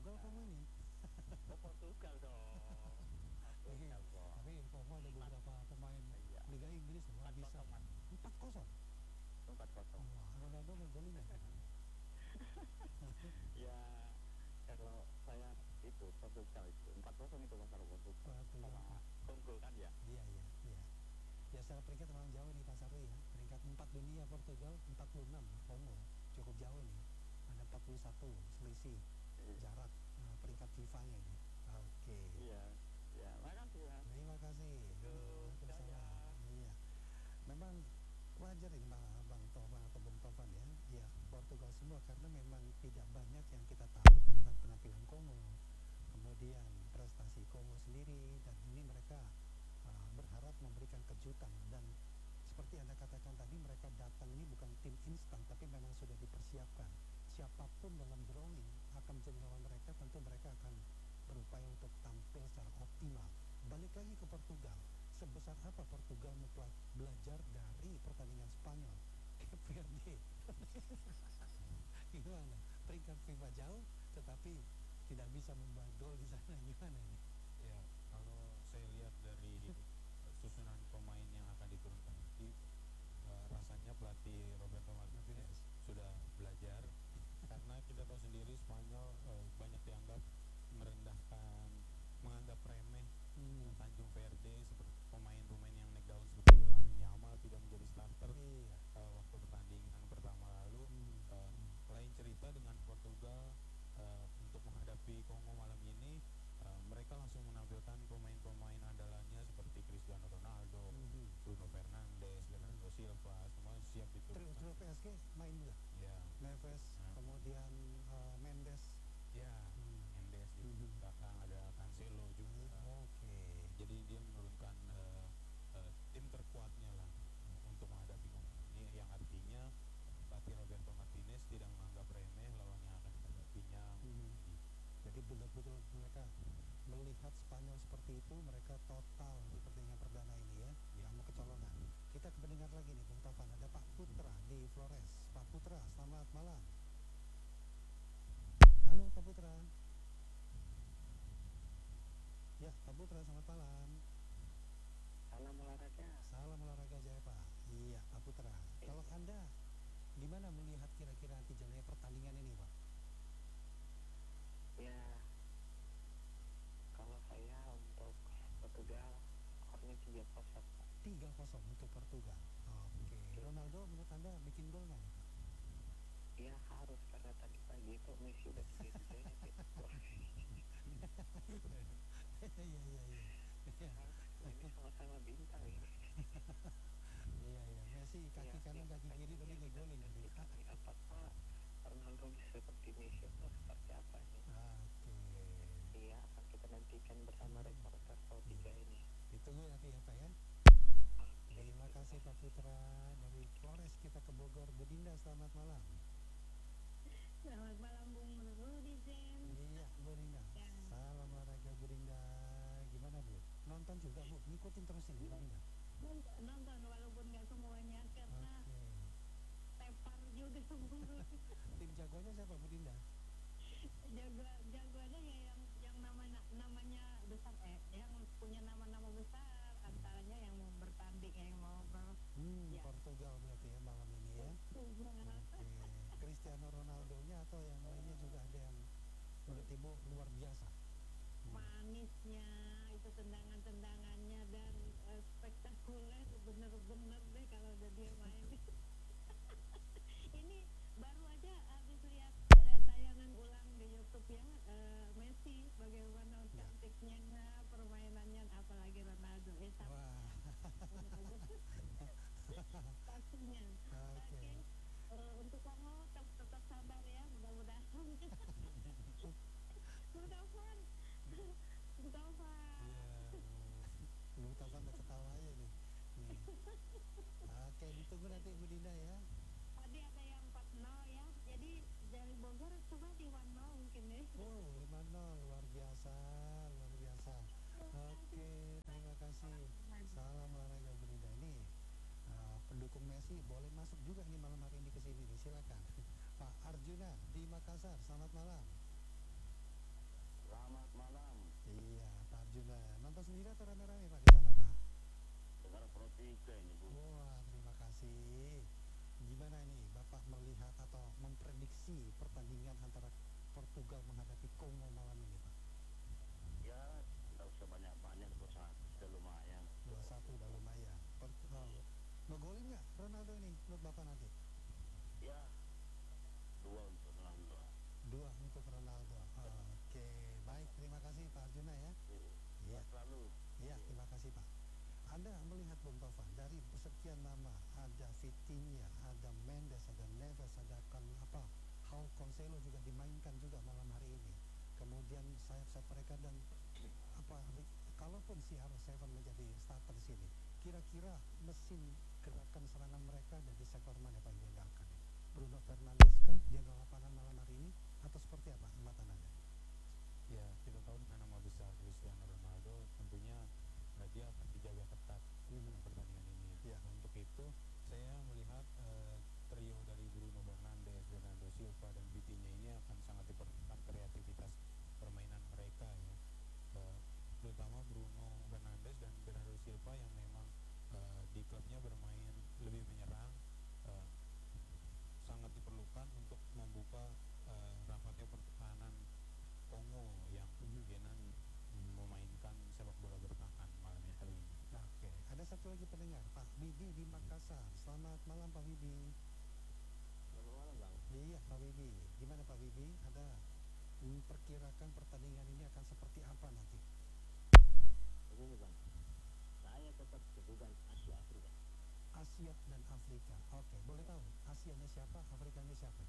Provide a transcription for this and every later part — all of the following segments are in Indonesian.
Portugal kamu ini. Oh Portugal dong. Oke, Portugal bos. tapi infomu ada Empat, beberapa pemain iya. Liga Inggris loh Empat bisa kosong mas. 4-0. 4-0. Wah, Ronaldo ngegolin ya. Ya kalau saya itu Portugal itu 4-0 itu mas kalau Portugal Portugal. sama Kongo kan ya. Iya, iya, iya. Ya secara peringkat memang jauh nih Pak Sarwi ya. Peringkat 4 dunia Portugal 46, Kongo. Cukup jauh nih. Ada 41 selisih jarak peringkat FIFA-nya ini. Oke. Iya. Ya makasih mas. Terima kasih. Saya. Iya. Memang wajar ini Bang Tovan atau Bung Tovan ya. Ya, Portugal semua karena memang tidak banyak yang kita tahu tentang penampilan Kongo. Kemudian prestasi Kongo sendiri dan ini mereka berharap memberikan kejutan dan seperti Anda katakan tadi mereka datang ini bukan tim instan tapi memang sudah dipersiapkan. Siapapun dalam drawing akan menjadi lawan mereka tentu mereka akan berupaya untuk tampil secara optimal. Balik lagi ke Portugal. Sebesar apa Portugal belajar dari pertandingan Spanyol? Cape Verde. Gimana? Peringkat FIFA jauh tetapi tidak bisa membuat gol di sana. Gimana ini? Ya, kalau saya lihat dari susunan pemain yang akan diturunkan nanti, rasanya pelatih Roberto Martinez sudah belajar karena kita tahu sendiri Spanyol banyak dianggap merendahkan, menganggap remeh Tanjung Verde seperti pemain-pemain yang naik daun seperti Lamine Yamal tidak menjadi starter waktu pertandingan pertama lalu. Lain cerita dengan Portugal untuk menghadapi Kongo malam ini, mereka langsung menampilkan pemain-pemain andalannya seperti Cristiano Ronaldo, Bruno Fernandes, Bernardo Silva, semua siap diturunkan. Trio PSG main juga. Ya. Neves, kemudian Mendes. Ya, Mendes juga, ada Cancelo juga. Oke. Jadi dia menurunkan tim terkuatnya lah untuk menghadapi Kongo ini, yang artinya pelatih Roberto Martinez tidak menganggap remeh lawan yang akan dihadapinya. Jadi betul-betul mereka melihat Spanyol seperti itu, mereka total di pertandingan perdana ini ya, mau kecolongan. Kita mendengar lagi nih Bung Tovan, ada Pak Putra di Flores. Pak Putra, selamat malam. Halo Pak Putra. Ya, Pak Putra, selamat malam. Salam olahraga. Salam olahraga Jaya Pak. Iya, Pak Putra. Kalau Anda gimana melihat kira-kira nanti jalannya pertandingan ini, Pak? Ya, kalau saya untuk Portugal skornya 3-0 Pak. 3-0 untuk Portugal. Oke. Ronaldo menurut Anda bikin gol nggak nih, Pak? Ya harus karena tadi pagi itu Messi udah gede-gedenya gitu. Iya. Ini sama-sama bintang ini. Iya. Messi kaki kanan kaki kiri tadi ngegolin tadi. Apakah Ronaldo bisa seperti Messi atau seperti apa ini? Oke. Iya, akan kita nantikan bersama reporter Pro 3 ini. Ditunggu nanti ya Pak ya. Terima kasih Pak Putra. Dari Flores kita ke Bogor. Bu Dinda, selamat malam. Selamat malam Bung Rudizen. Iya Bu Dinda. Salam olahraga Bu Dinda. Gimana Bu? Nonton juga Bu? Ngikutin terus ini Bu Dinda? Nonton walaupun nggak semuanya karena tepar juga semua. Tim jagonya siapa Bu Dinda? Jagoannya ya yang namanya besar, yang punya nama-nama besar, antaranya yang mau bertanding, yang mau Portugal berarti ya malam ini ya. Cristiano Ronaldo-nya atau yang lainnya juga ada yang menurut Ibu luar biasa? Manisnya itu, tendangannya dan spektakuler bener-bener deh kalau udah dia main. Ini baru aja habis lihat tayangan ulang di YouTube ya, Messi bagaimana cantiknya permainannya, apalagi Ronaldo pastinya. Oke. Untuk kamu tetap sabar ya, mudah-mudahan. Bung Taufan. Bung Taufan udah ketawa aja nih. Oke, ditunggu nanti Bu Dinda ya. Tadi ada yang 4-0 ya, jadi dari Bogor coba di 1-0 mungkin ya. 5-0, luar biasa. Oke, terima kasih. Salam olahraga Bu Dinda. Ini pendukung Messi boleh masuk juga nih malam hari ini ke sini nih, silakan. Pak Arjuna di Makassar, selamat malam. bisa rame-rame Pak di sana Pak? Negara Pro 3 ini Bu. Wah, terima kasih. Gimana ini Bapak melihat atau memprediksi pertandingan antara Portugal menghadapi Kongo malam ini Pak? Ya nggak usah banyak-banyak, 2-1 sudah lumayan. 2-1 udah lumayan. Ngegolin nggak Ronaldo ini menurut Bapak nanti? Ya 2 untuk Ronaldo. 2 untuk Ronaldo. Oke, baik. Terima kasih Pak Arjuna ya. Iya. Selalu. Iya, terima kasih Pak. Anda melihat Bung Tovan dari sekian nama, ada Vitinha, ada Mendes, ada Neves, ada João Cancelo juga dimainkan juga malam hari ini. Kemudian sayap-sayap mereka dan kalaupun si CR7 menjadi starter di sini, kira-kira mesin gerakan serangan mereka dari sektor mana Pak yang diandalkan? Bruno Fernandes kah jenderal lapangan malam hari ini atau seperti apa amatan Anda? Ya, kita tahu dengan nama besar Cristiano Ronaldo, tentunya dia akan dijaga ketat dalam pertandingan ini. Ya. Untuk itu, saya melihat trio dari Bruno Fernandes, Bernardo Silva, dan Vitinha ini akan sangat diperlukan kreativitas permainan mereka ya. Terutama Bruno Fernandes dan Bernardo Silva yang memang di klubnya bermain lebih menyerang, sangat diperlukan untuk membuka rapatnya pertahanan Kongo yang kemungkinan memainkan sepak bola bertahan malam hari ini. Oke, ada satu lagi pendengar, Pak Bibi di Makassar. Selamat malam Pak Bibi. Selamat malam Bang. Iya Pak Bibi, gimana Pak Bibi? Ada memperkirakan pertandingan ini akan seperti apa nanti? Begini Bang, saya tetap kedudukan Asia Afrika. Asia dan Afrika. Oke, boleh tahu Asianya siapa, Afrikanya siapa?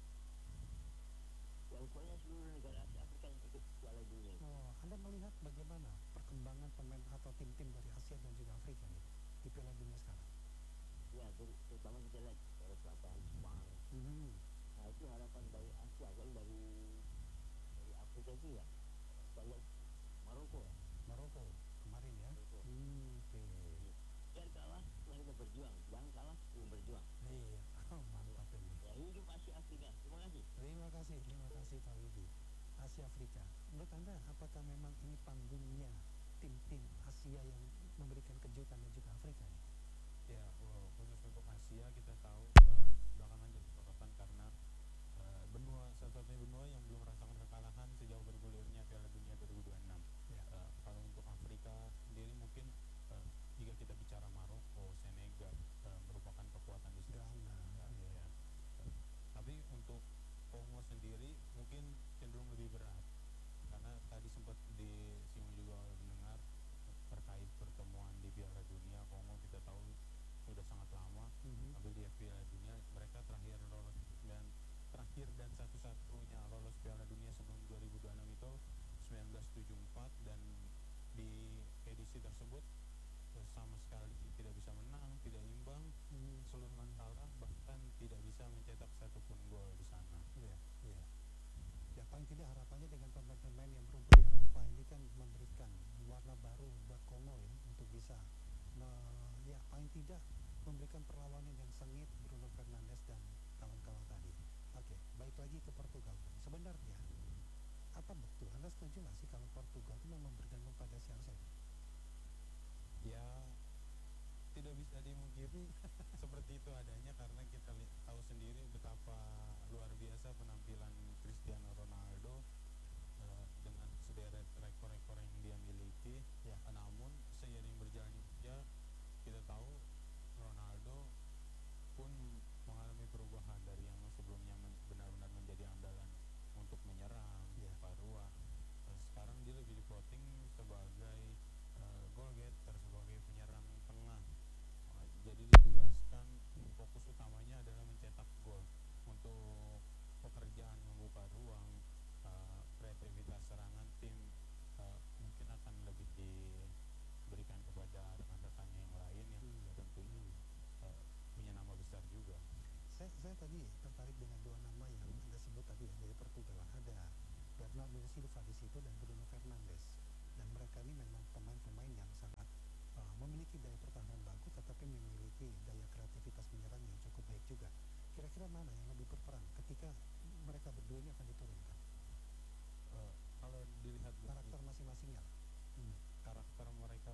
Yang pokoknya seluruh negara Asia Afrika yang ikut Piala Dunia. Oh, Anda melihat bagaimana perkembangan pemain atau tim-tim dari Asia dan juga Afrika nih di Piala Dunia sekarang? Ya, terutama kita lihat Korea Selatan, Jepang. Nah itu harapan dari Asia, kalau dari Afrika itu ya kita lihat Maroko ya. Maroko kemarin ya. Maroko. Oke. Biar kalah mereka berjuang, jangan kalah belum berjuang. Iya, mantap ini. Ya hidup Asia Afrika. Terima kasih. Terima kasih Pak Wibi. Asia Afrika. Menurut Anda apakah memang ini panggungnya tim-tim Asia yang memberikan kejutan dan juga Afrika nih? Ya, khusus untuk Asia kita tahu belakangan jadi sorotan karena satu-satunya benua yang belum merasakan kekalahan sejauh bergulirnya Piala Dunia 2026. Ya. Kalau untuk Afrika sendiri mungkin jika kita bicara Maroko, Senegal merupakan kekuatan di sana. Ghana. Ya. Tapi untuk Kongo sendiri mungkin cenderung lebih berat karena tadi sempat disinggung juga oleh pendengar terkait pertemuan di Piala Dunia. Kongo kita tahu sudah sangat lama tampil di Piala Dunia. Mereka terakhir dan satu-satunya lolos Piala Dunia sebelum 2026 itu 1974, dan di edisi tersebut sama sekali tidak bisa menang, tidak imbang, keseluruhan kalah, bahkan tidak bisa mencetak satupun gol di sana. Iya. Ya paling tidak harapannya dengan pemain-pemain yang berumpun di Eropa ini kan memberikan warna baru buat Kongo ya untuk bisa ya paling tidak memberikan perlawanan yang sengit Bruno Fernandes dan kawan-kawan tadi. Oke, baik lagi ke Portugal. Sebenarnya apa betul Anda setuju nggak sih kalau Portugal itu memang bergantung pada CR7? Ya, tidak bisa dimungkiri seperti itu adanya karena kita tahu sendiri betapa luar biasa penampilan Cristiano Ronaldo dengan sederet rekor-rekor yang dia miliki. Ya. Namun seiring berjalannya usia kita tahu Ronaldo pun mengalami perubahan dari yang sebelumnya benar-benar menjadi andalan untuk menyerang, buka ruang. Sekarang dia lebih diplotting sebagai goal getter, sebagai penyerang tengah. Jadi ditugaskan fokus utamanya adalah mencetak gol. Untuk pekerjaan membuka ruang, kreativitas serangan tim mungkin akan lebih diberikan kepada rekan-rekannya yang lain yang tentunya punya nama besar juga. Saya tadi tertarik dengan dua nama yang Anda sebut tadi ya, dari Portugal. Ada Bernardo Silva di situ dan Bruno Fernandes. Dan mereka ini memang pemain-pemain yang sangat memiliki daya pertahanan bagus, tetapi memiliki daya kreativitas menyerang yang cukup baik juga. Kira-kira mana yang lebih berperan ketika mereka berdua ini akan diturunkan? Kalau dilihat dari Karakter masing-masingnya. karakter mereka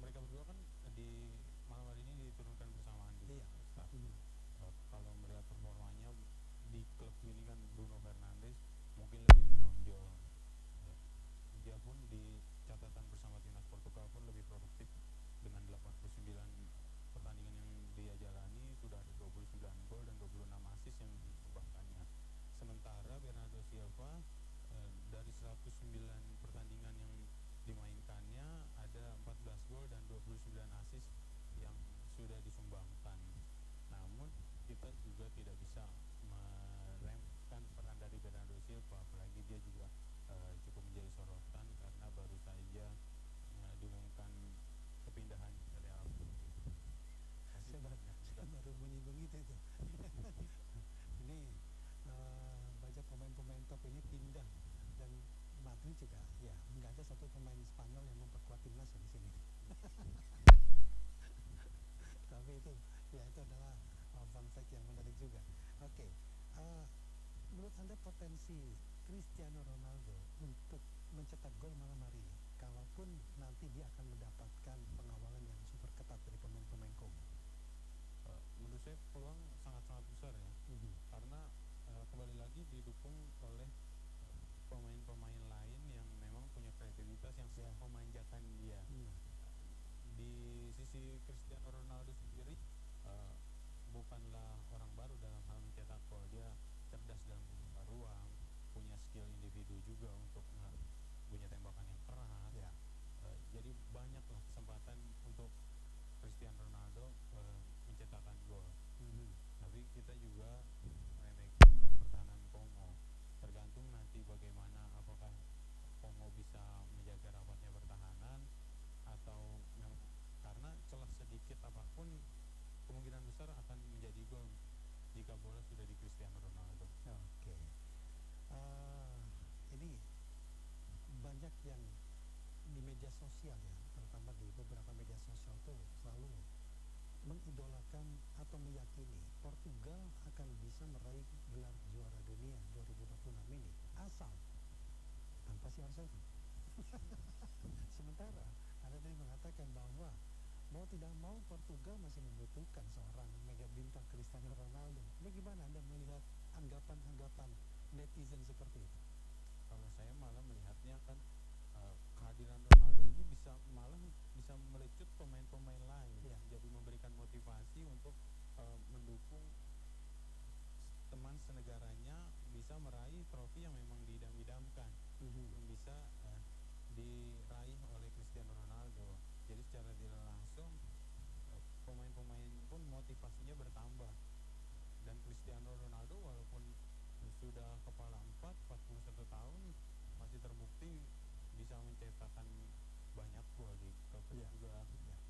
mereka berdua kan di malam hari ini diturunkan bersamaan di Iya. start. Kalau melihat performanya di klub ini kan Bruno Fernandes mungkin lebih menonjol. Dia pun di catatan bersama timnas Portugal pun lebih produktif dengan 89 pertandingan yang dia jalani, sudah ada 29 gol dan 26 assist yang disumbangkannya. Sementara Bernardo Silva dari 109 pertandingan yang dimainkannya ada 14 gol dan 29 assist yang sudah disumbangkan. Namun kita juga tidak bisa meremehkan peran dari Bernardo Silva, apalagi dia juga cukup menjadi sorotan karena baru saja diumumkan kepindahan ke Real Madrid. Saya baru menyinggung itu ini banyak pemain-pemain top ini pindah, dan Madrid juga ya nggak ada satu pemain Spanyol yang memperkuat timnas di sini. Tapi itu adalah fun fact yang menarik juga. Oke. Menurut Anda potensi Cristiano Ronaldo untuk mencetak gol malam hari ini, kalaupun nanti dia akan mendapatkan pengawalan yang super ketat dari pemain-pemain Como? Menurut saya peluang sangat-sangat besar ya, karena kembali lagi didukung oleh pemain-pemain lain yang memang punya kreativitas yang siap memanjakan dia. Di sisi Cristiano Ronaldo sendiri bukanlah orang baru dalam hal mencetak gol. Dia cerdas dalam membuka ruang, punya skill individu juga untuk punya tembakan yang keras. Jadi banyaklah kesempatan untuk Cristiano Ronaldo mencetakkan gol. Tapi kita juga meremehkan pertahanan Kongo. Tergantung nanti bagaimana, apakah Kongo bisa menjaga rapatnya pertahanan atau karena celah sedikit apapun kemungkinan besar akan menjadi gol jika bola sudah di Cristiano Ronaldo. Oke. Ini banyak yang di media sosial ya, terutama di beberapa media sosial tuh selalu mengidolakan atau meyakini Portugal akan bisa meraih gelar juara dunia 2026 ini asal tanpa CR7. Sementara Anda tadi mengatakan bahwa mau tidak mau Portugal masih membutuhkan seorang mega bintang Cristiano Ronaldo. Ini gimana Anda melihat anggapan-anggapan netizen seperti itu? Kalau saya malah melihatnya kan kehadiran Ronaldo ini malah bisa melecut pemain-pemain lain, jadi memberikan motivasi untuk mendukung teman senegaranya bisa meraih trofi yang memang diidam-idamkan, yang bisa diraih oleh Cristiano Ronaldo. Jadi secara tidak langsung pemain-pemain pun motivasinya bertambah, dan Cristiano Ronaldo walaupun sudah kepala 41 tahun masih terbukti bisa mencetakkan banyak gol di klub juga.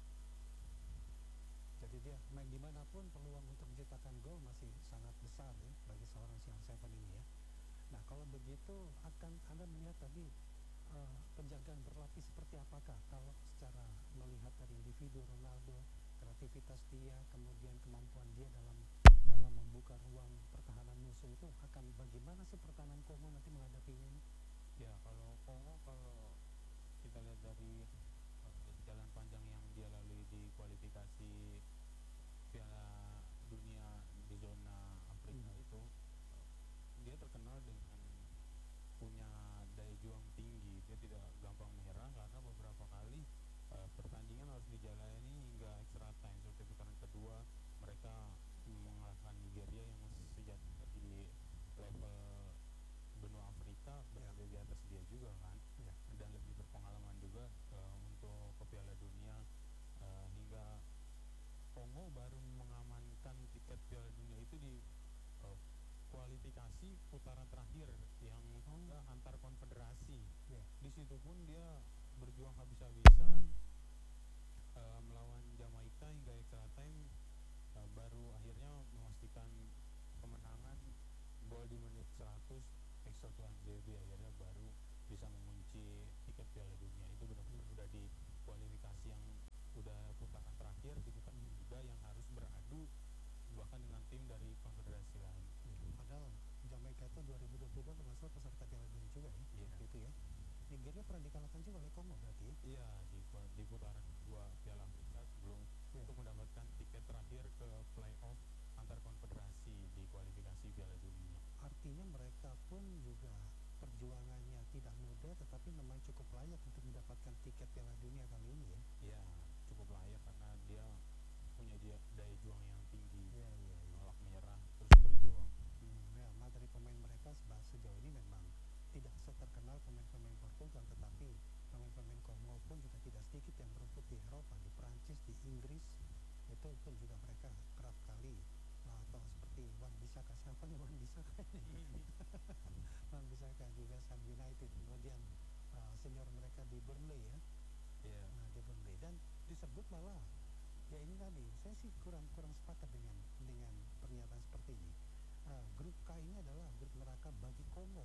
Jadi dia main dimanapun peluang untuk mencetakkan gol masih sangat besar ya bagi seorang CR7 ini ya. Nah kalau begitu akan Anda melihat tadi penjagaan berlapis seperti apakah kalau secara melihat dari individu Ronaldo, kreativitas dia, kemudian kemampuan dia dalam membuka ruang pertahanan musuh, itu akan bagaimana sih pertahanan Kongo nanti menghadapinya ini? Ya kalau Kongo, kalau kita lihat dari jalan panjang yang dia lalui di kualifikasi Piala Dunia di zona Afrika itu, dia terkenal dengan punya daya juang tinggi. Dia tidak gampang menyerah karena beberapa kali pertandingan harus dijalani hingga extra time. Seperti putaran kedua mereka mengalahkan Nigeria yang sejatinya di level benua Afrika berada di atas dia juga kan, dan lebih berpengalaman juga untuk ke Piala Dunia, hingga Kongo baru mengamankan tiket Piala Dunia itu di kualifikasi putaran terakhir yang antar konfederasi. Di situ pun dia berjuang habis-habisan melawan Jamaika hingga extra time, baru akhirnya memastikan kemenangan gol di menit 100 extra time JB, akhirnya baru bisa mengunci tiket Piala Dunia. Itu benar-benar udah di kualifikasi yang udah putaran terakhir, di putaran ketiga yang harus beradu bahkan dengan tim dari konfederasi lain. Padahal Jamaika itu 2022 termasuk peserta Piala Dunia juga ya, gitu ya. Nigeria pernah dikalahkan juga oleh Kongo berarti ya? Iya, di putaran dua Piala Afrika sebelum Iya. untuk mendapatkan tiket terakhir ke playoff antar konfederasi di kualifikasi Piala Dunia. Artinya mereka pun juga perjuangannya tidak mudah, tetapi memang cukup layak untuk mendapatkan tiket Piala Dunia kali ini ya. Ya, cukup layak karena dia punya daya juang yang tinggi, Iya, iya, iya. nolak menyerah, terus berjuang. Ya, materi pemain mereka sejauh ini memang tidak seterkenal pemain-pemain Portugal, tetapi pemain-pemain Kongo pun juga tidak sedikit yang berebut di Eropa, di Prancis, di Inggris, itu pun juga mereka kerap kali atau seperti Wan Bissaka, siapa nih Wan Bissaka ini? Wan Bissaka juga Sam United, kemudian senior mereka di Burnley ya. Iya. Nah, di Burnley dan disebut malah ya ini tadi saya sih kurang sepakat dengan pernyataan seperti ini. Grup K ini adalah grup neraka bagi Kongo.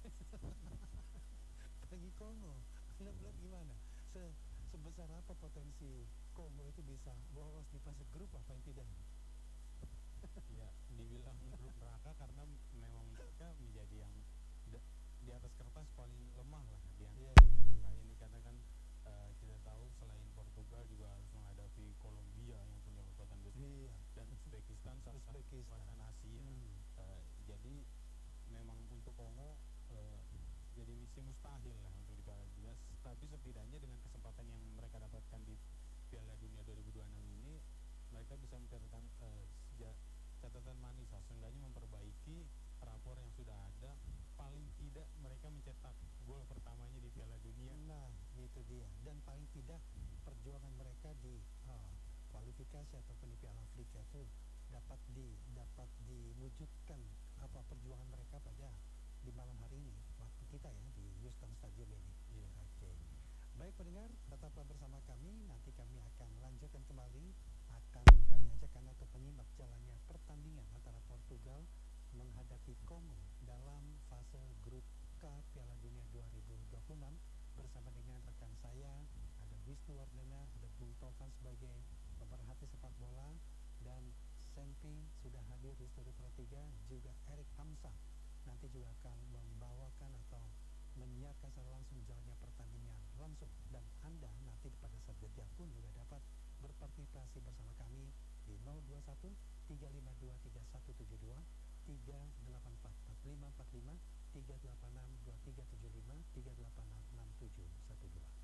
Bagi Kongo, Anda melihat gimana? Sebesar apa potensi Kongo itu bisa lolos di fase grup, apa yang tidak? Ya, dibilang grup neraka karena memang mereka menjadi yang di atas kertas paling lemah lah di Iya, antara iya, iya. ini karena kan kita tahu selain Portugal juga harus menghadapi Kolombia yang punya kekuatan besar Iya. dan Uzbekistan Uzbekistan. kawasan Asia. Jadi memang untuk Kongo jadi misi mustahil lah untuk di Piala Dunia, tapi setidaknya dengan kesempatan yang mereka dapatkan di Piala Dunia 2026 ini mereka bisa mencatatkan catatan manis lah, seenggaknya memperbaiki rapor yang sudah ada, paling tidak mereka mencetak gol pertamanya di Piala Dunia. Nah, itu dia. Dan paling tidak perjuangan mereka di kualifikasi ataupun di Piala Afrika itu dapat diwujudkan apa perjuangan mereka pada di malam hari ini waktu kita ya di Houston Stadium ini. Iya. Oke. Baik pendengar, tetaplah bersama kami. Nanti kami akan lanjutkan kembali, akan kami ajak Anda untuk menyimak jalannya pertandingan antara Portugal menghadapi Kongo dalam fase grup K Piala Dunia 2026 bersama dengan rekan saya, ada Wisnu Wardana, ada Bung Tovan sebagai pemerhati sepak bola, dan Sempi sudah hadir di Studio Pro 3, juga Erik Hamzah nanti juga akan membawakan atau menyiarkan secara langsung jalannya pertandingan langsung, dan Anda nanti pada saat jeda pun juga dapat berpartisipasi bersama kami di 021 352 3172 384 4545 386 2375 386 6712.